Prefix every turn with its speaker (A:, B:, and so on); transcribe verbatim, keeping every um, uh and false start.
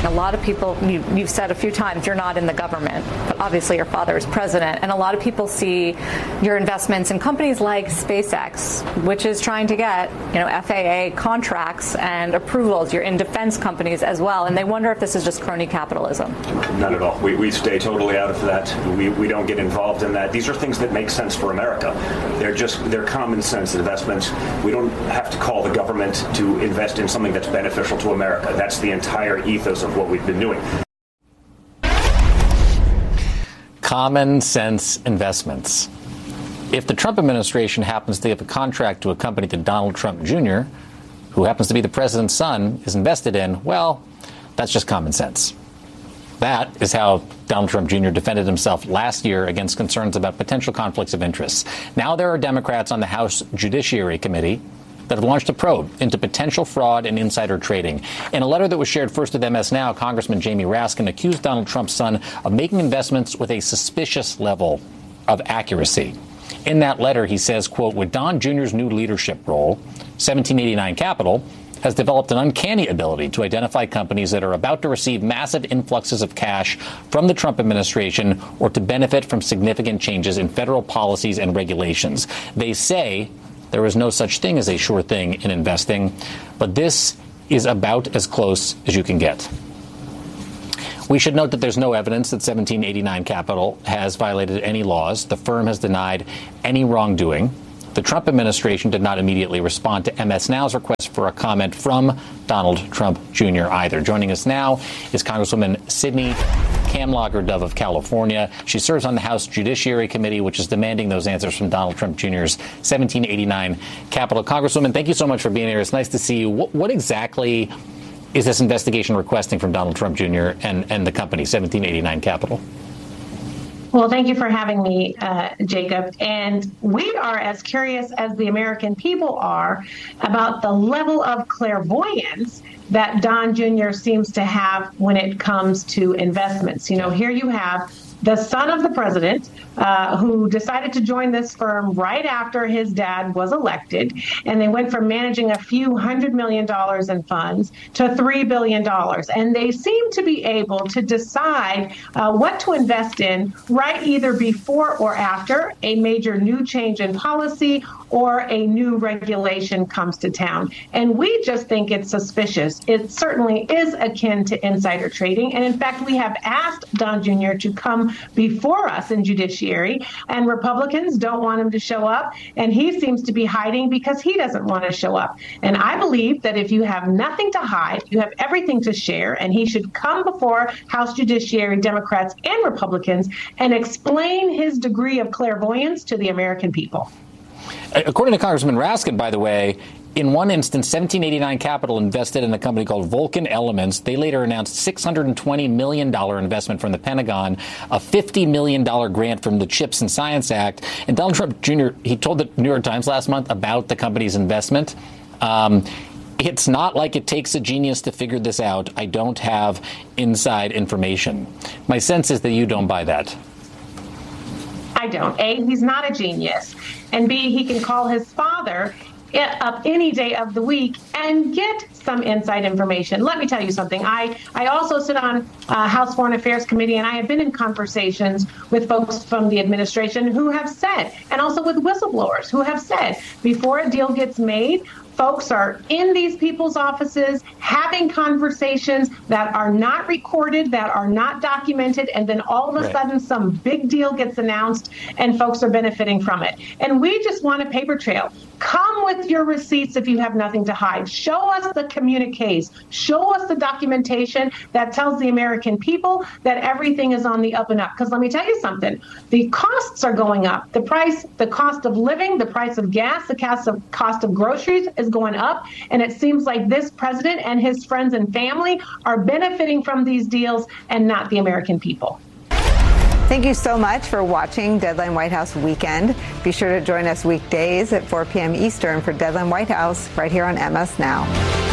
A: a lot of people, you, you've said a few times, you're not in the government, but obviously your father is president. And a lot of people see your investments in companies like SpaceX, which is trying to get, you know, F A A contracts and approvals. You're in defense companies as well. And they wonder if this is just crony capitalism.
B: Not at all. We, we stay totally out of that. We, we don't get involved in that. These are things that make sense for America. They're just, they're common sense investments. We don't have to call the government to invest in something that's beneficial to America. That's the entire ethos of what we've been doing.
C: Common sense investments. If the Trump administration happens to give a contract to a company that Donald Trump Junior, who happens to be the president's son, is invested in, well, that's just common sense. That is how Donald Trump Junior defended himself last year against concerns about potential conflicts of interest. Now there are Democrats on the House Judiciary Committee that have launched a probe into potential fraud and insider trading. In a letter that was shared first with M S Now, Congressman Jamie Raskin accused Donald Trump's son of making investments with a suspicious level of accuracy. In that letter, he says, quote, with Don Junior's new leadership role, seventeen eighty-nine Capital has developed an uncanny ability to identify companies that are about to receive massive influxes of cash from the Trump administration or to benefit from significant changes in federal policies and regulations. They say there is no such thing as a sure thing in investing, but this is about as close as you can get. We should note that there's no evidence that seventeen eighty-nine Capital has violated any laws. The firm has denied any wrongdoing. The Trump administration did not immediately respond to M S Now's request for a comment from Donald Trump Junior either. Joining us now is Congresswoman Sidney Kamlager Dove of California. She serves on the House Judiciary Committee, which is demanding those answers from Donald Trump Junior's seventeen eighty-nine Capital. Congresswoman, thank you so much for being here. It's nice to see you. What, what exactly is this investigation requesting from Donald Trump Junior and, and the company, seventeen eighty-nine Capital?
D: Well, thank you for having me, uh, Jacob. And we are as curious as the American people are about the level of clairvoyance that Don Junior seems to have when it comes to investments. You know, here you have the son of the president, uh, who decided to join this firm right after his dad was elected. And they went from managing a few hundred million dollars in funds to three billion dollars. And they seem to be able to decide uh, what to invest in right either before or after a major new change in policy or a new regulation comes to town. And we just think it's suspicious. It certainly is akin to insider trading. And in fact, we have asked Don Junior to come before us in judiciary, and Republicans don't want him to show up. And he seems to be hiding because he doesn't want to show up. And I believe that if you have nothing to hide, you have everything to share, and he should come before House Judiciary Democrats and Republicans and explain his degree of clairvoyance to the American people.
C: According to Congressman Raskin, by the way, in one instance, seventeen eighty-nine Capital invested in a company called Vulcan Elements. They later announced six hundred twenty million dollars investment from the Pentagon, a fifty million dollars grant from the CHIPS and Science Act. And Donald Trump Junior, he told the New York Times last month about the company's investment. Um, It's not like it takes a genius to figure this out. I don't have inside information. My sense is that you don't buy that.
D: I don't. A, he's not a genius. And B, he can call his father up any day of the week and get some inside information. Let me tell you something. I, I also sit on uh, House Foreign Affairs Committee, and I have been in conversations with folks from the administration who have said, and also with whistleblowers who have said, before a deal gets made, folks are in these people's offices having conversations that are not recorded, that are not documented, and then all of a right. sudden some big deal gets announced and folks are benefiting from it. And we just want a paper trail. Come with your receipts if you have nothing to hide. Show us the communiques. Show us the documentation that tells the American people that everything is on the up and up. Because let me tell you something. The costs are going up. The price, the cost of living, the price of gas, the cost of, cost of groceries is going up. And it seems like this president and his friends and family are benefiting from these deals and not the American people.
E: Thank you so much for watching Deadline White House Weekend. Be sure to join us weekdays at four p.m. Eastern for Deadline White House right here on M S Now.